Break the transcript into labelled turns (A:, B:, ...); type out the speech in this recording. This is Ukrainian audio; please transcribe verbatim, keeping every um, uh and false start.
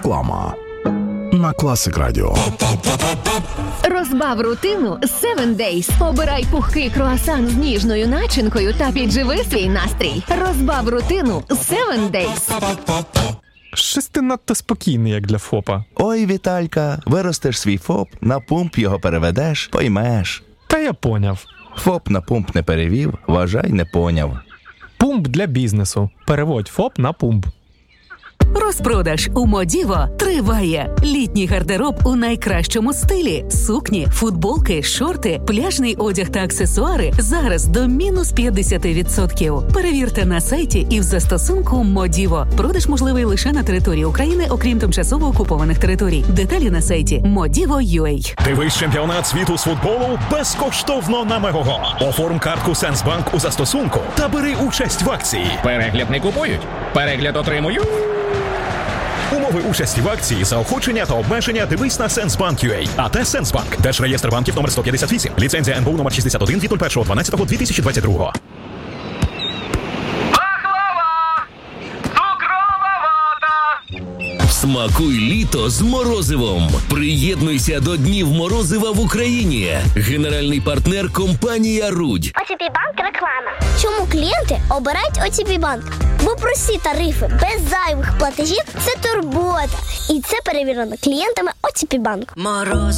A: Реклама на Класик Радіо.
B: Розбав рутину севен дейз. Обирай пухкий круасан з ніжною начинкою та підживи свій настрій. Розбав рутину севен дейз.
C: Щось ти надто спокійний, як для ФОПа.
D: Ой, Віталька, виростеш свій ФОП, на пумп його переведеш, поймеш.
C: Та я поняв.
D: ФОП на пумп не перевів, вважай, не поняв.
C: Пумп для бізнесу. Переводь ФОП на пумп.
E: Розпродаж у Модіво триває. Літній гардероб у найкращому стилі. Сукні, футболки, шорти, пляжний одяг та аксесуари зараз до мінус п'ятдесят відсотків. Перевірте на сайті і в застосунку Модіво. Продаж можливий лише на території України, окрім тимчасово окупованих територій. Деталі на сайті модіво крапка ю а.
F: Дивись чемпіонат світу з футболу безкоштовно на Мегого. Оформ картку Сенсбанк у застосунку та бери участь в акції.
G: Перегляд не купують, перегляд отримують.
F: Умови участі в акції, заохочення та обмеження дивись на Сенсбанк крапка ю а. АТ Сенсбанк. Держреєстр банків номер сто п'ятдесят вісім. Ліцензія ен бе у номер шістдесят один від першого дванадцятого дві тисячі двадцять другого.
H: Смакуй літо з морозивом. Приєднуйся до Днів морозива в Україні. Генеральний партнер – компанія «Рудь».
I: о те пі Банк реклама. Чому клієнти обирають о те пі Банк? Бо прості тарифи, без зайвих платежів – це турбота. І це перевірено клієнтами о те пі Банк.
J: Мороз.